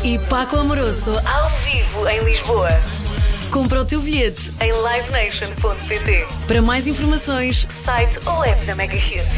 e Paco Amoroso ao vivo em Lisboa. Compra o teu bilhete em livenation.pt. Para mais informações, site ou app da Mega Hits.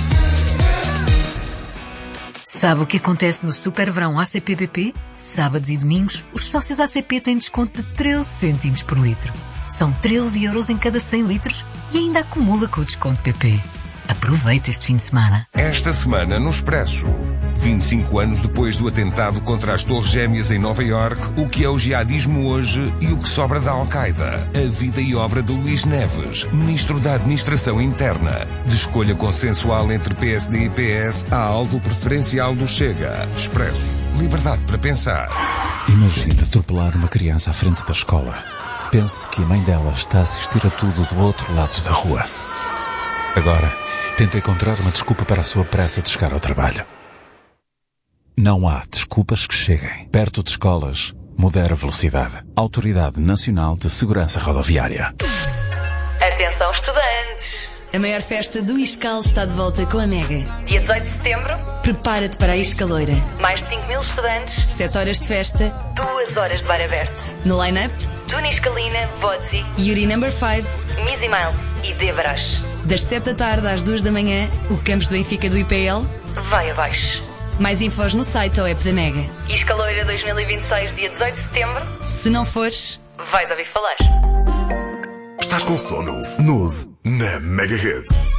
Sabe o que acontece no Super Verão ACP-BP? Sábados e domingos, os sócios ACP têm desconto de 13 cêntimos por litro. São 13 euros em cada 100 litros e ainda acumula com o desconto PP. Aproveita este fim de semana. Esta semana no Expresso. 25 anos depois do atentado contra as Torres Gêmeas em Nova Iorque, o que é o jihadismo hoje e o que sobra da Al-Qaeda. A vida e obra de Luís Neves, Ministro da Administração Interna. De escolha consensual entre PSD e PS, há alvo preferencial do Chega. Expresso. Liberdade para pensar. Imagine atropelar uma criança à frente da escola. Pense que a mãe dela está a assistir a tudo do outro lado da rua. Agora, tente encontrar uma desculpa para a sua pressa de chegar ao trabalho. Não há desculpas que cheguem. Perto de escolas, modera a velocidade. Autoridade Nacional de Segurança Rodoviária. Atenção, estudantes! A maior festa do ISCAL está de volta com a Mega. Dia 18 de setembro, Prepara-te para a Iscaloira. mais de 5 mil estudantes, 7 horas de festa. 2 horas de bar aberto. No line-up, Tunis Kalina, Vodzi, Yuri No. 5. Mizzy Miles e Debras. Das 7 da tarde às 2 da manhã, o campus do Benfica do IPL. Vai abaixo. Mais infos no site ou app da Mega. Iscaloira 2026, dia 18 de setembro, Se não fores, vais ouvir falar. Estás com sono? Snooze na Mega Hits.